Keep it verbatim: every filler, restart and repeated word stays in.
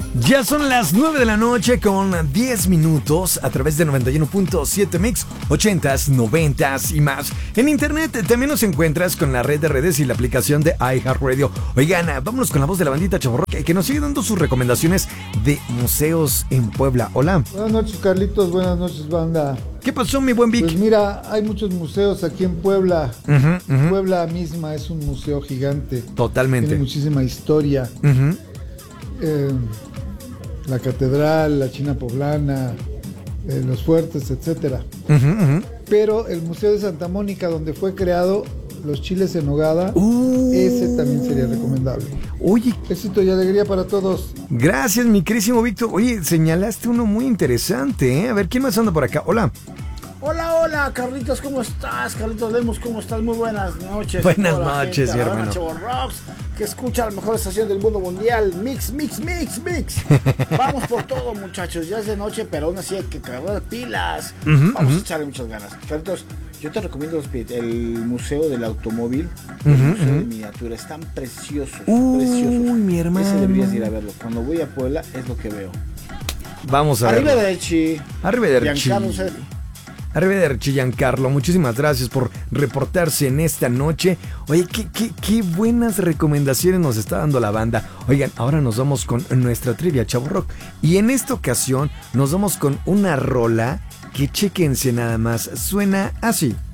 Ya son las nueve de la noche con diez minutos a través de noventa y uno punto siete Mix, ochentas, noventas y más. En internet también nos encuentras con la red de redes y la aplicación de iHeartRadio. Oigan, vámonos con la voz de la bandita Chavorrock que nos sigue dando sus recomendaciones de museos en Puebla. Hola. Buenas noches, Carlitos. Buenas noches, banda. ¿Qué pasó, mi buen Vic? Pues mira, hay muchos museos aquí en Puebla. Uh-huh, uh-huh. Puebla misma es un museo gigante. Totalmente. Tiene muchísima historia. Uh-huh. Eh, la catedral, la China Poblana, eh, los fuertes, etcétera. Uh-huh, uh-huh. Pero el Museo de Santa Mónica, donde fue creado los chiles en nogada, uh. ese también sería recomendable. Oye, éxito y alegría para todos. Gracias, mi querísimo Víctor. Oye, señalaste uno muy interesante, ¿eh? A ver, ¿quién más anda por acá? Hola. Hola, hola, Carlitos, ¿cómo estás? Carlitos Lemos, ¿cómo estás? Muy buenas noches. Buenas noches, mi hermano. Chavorrocks, que escucha la mejor estación del mundo mundial. Mix, mix, mix, mix. Vamos por todo, muchachos. Ya es de noche, pero aún así hay que cargar pilas. Uh-huh, Vamos uh-huh. a echarle muchas ganas. Carlitos, yo te recomiendo el Museo del Automóvil, el uh-huh, Museo uh-huh. de Miniatura. Están preciosos, Uy, preciosos. mi hermano. Ese deberías ir a verlo. Cuando voy a Puebla es lo que veo. Vamos a ver. Arrivederci. Arrivederci. Arrivederci, Giancarlo, muchísimas gracias por reportarse en esta noche. Oye, qué, qué, qué buenas recomendaciones nos está dando la banda. Oigan, ahora nos vamos con nuestra trivia Chavorrock. Y en esta ocasión nos vamos con una rola que chéquense nada más, suena así.